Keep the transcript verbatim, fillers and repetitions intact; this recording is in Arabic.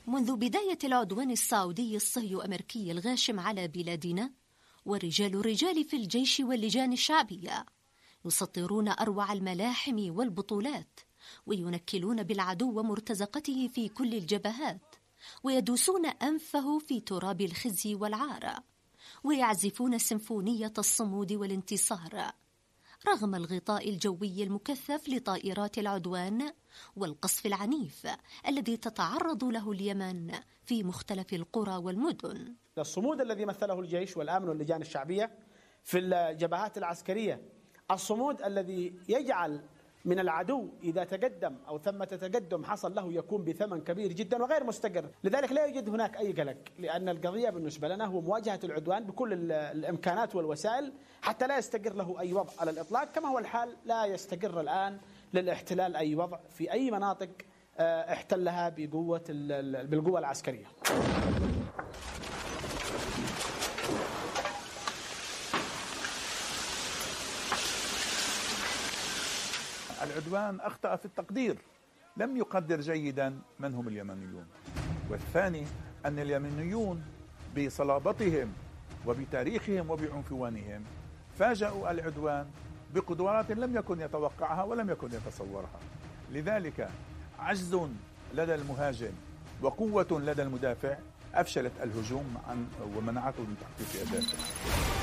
منذ بداية العدوان السعودي الصهيو أمريكي الغاشم على بلادنا، ورجال الرجال في الجيش واللجان الشعبية يسطرون أروع الملاحم والبطولات، وينكلون بالعدو ومرتزقته في كل الجبهات، ويدوسون أنفه في تراب الخزي والعار، ويعزفون سيمفونية الصمود والانتصار رغم الغطاء الجوي المكثف لطائرات العدوان والقصف العنيف الذي تتعرض له اليمن في مختلف القرى والمدن. الصمود الذي مثله الجيش والأمن واللجان الشعبية في الجبهات العسكرية، الصمود الذي يجعل من العدو إذا تقدم أو ثمة تقدم حصل له يكون بثمن كبير جدا وغير مستقر. لذلك لا يوجد هناك أي قلق، لأن القضية بالنسبة لنا هو مواجهة العدوان بكل الإمكانات والوسائل حتى لا يستقر له أي وضع على الإطلاق، كما هو الحال لا يستقر الآن للاحتلال أي وضع في أي مناطق احتلها بقوة بالقوة العسكرية. العدوان أخطأ في التقدير، لم يقدر جيدا من هم اليمنيون. والثاني أن اليمنيون بصلابتهم وبتاريخهم وبعنفوانهم فاجأوا العدوان بقدرات لم يكن يتوقعها ولم يكن يتصورها. لذلك عجز لدى المهاجم وقوة لدى المدافع أفشلت الهجوم عن ومنعته من تحقيق أهدافه.